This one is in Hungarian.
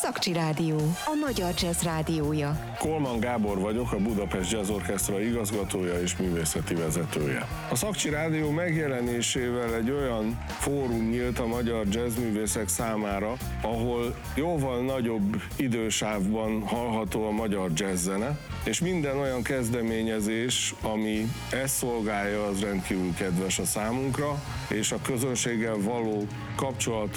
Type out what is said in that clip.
Szakcsi Rádió, a magyar jazz rádiója. Kolman Gábor vagyok, a Budapest Jazz Orchestra igazgatója és művészeti vezetője. A Szakcsi Rádió megjelenésével egy olyan fórum nyílt a magyar jazzművészek számára, ahol jóval nagyobb idősávban hallható a magyar jazzzene, és minden olyan kezdeményezés, ami ezt szolgálja, az rendkívül kedves a számunkra, és a közönséggel való kapcsolat